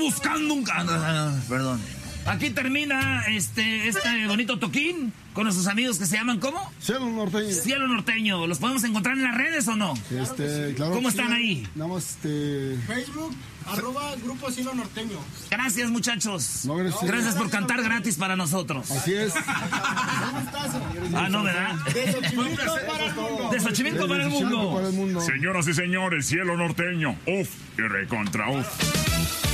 buscando un... Perdón. Aquí termina este bonito toquín con nuestros amigos que se llaman, ¿cómo? Cielo Norteño. Cielo Norteño. ¿Los podemos encontrar en las redes o no? Claro. ¿Cómo están ahí? Nada más, Facebook, @Grupo Cielo Norteño. Gracias, muchachos. No, gracias por cantar gratis para nosotros. Así es. No, ¿verdad? De Xochimilco para el mundo. Señoras y señores, Cielo Norteño. Uf y recontra uf.